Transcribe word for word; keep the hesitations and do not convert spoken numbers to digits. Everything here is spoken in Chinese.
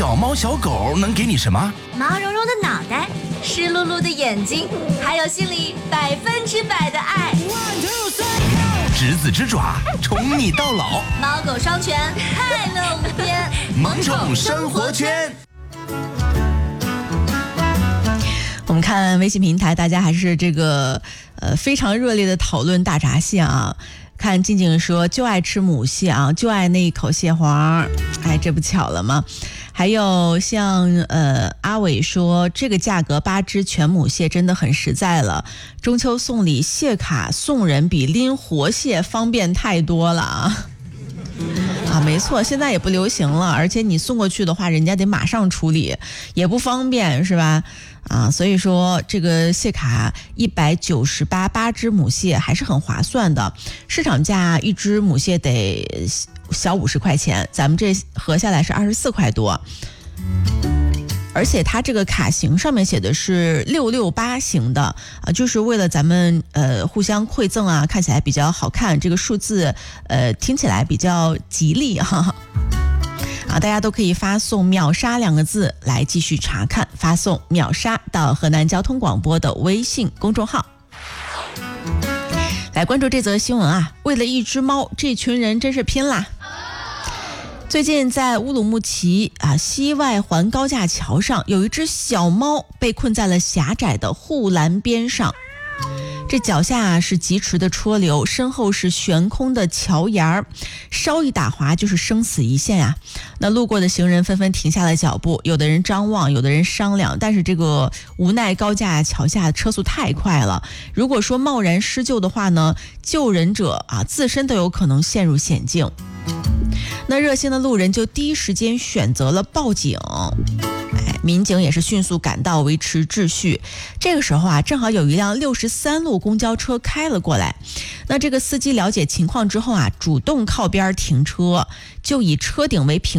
小猫小狗能给你什么？ 毛茸茸的脑袋，湿漉漉的眼睛，还有心里百分之百的爱。 执子之爪，宠你到老。 猫狗双全，快乐无边。 萌宠生活圈。 我们看微信平台，大家还是这个呃非常热烈的讨论大闸蟹啊。看静静说就爱吃母蟹啊，就爱那一口蟹黄，哎，这不巧了吗？还有像呃阿伟说这个价格八只全母蟹真的很实在了，中秋送礼蟹卡送人比拎活蟹方便太多了啊。啊，没错，现在也不流行了，而且你送过去的话，人家得马上处理，也不方便，是吧？啊，所以说这个蟹卡一百九十八八只母蟹还是很划算的，市场价一只母蟹得小五十块钱，咱们这合下来是二十四块多。而且它这个卡型上面写的是六六八型的啊，就是为了咱们呃互相馈赠啊，看起来比较好看，这个数字呃听起来比较吉利哈。啊，大家都可以发送秒杀两个字来继续查看，发送秒杀到河南交通广播的微信公众号。来关注这则新闻啊，为了一只猫，这群人真是拼啦。最近在乌鲁木齐啊西外环高架桥上，有一只小猫被困在了狭窄的护栏边上，这脚下是疾驰的车流，身后是悬空的桥沿儿，稍一打滑就是生死一线呀、啊。那路过的行人纷纷停下了脚步，有的人张望，有的人商量，但是这个无奈高架桥下车速太快了，如果说贸然施救的话呢，救人者啊自身都有可能陷入险境。那热心的路人就第一时间选择了报警，哎，民警也是迅速赶到维持秩序。这个时候啊，正好有一辆六十三路公交车开了过来。那这个司机了解情况之后啊，主动靠边停车，就以车顶为平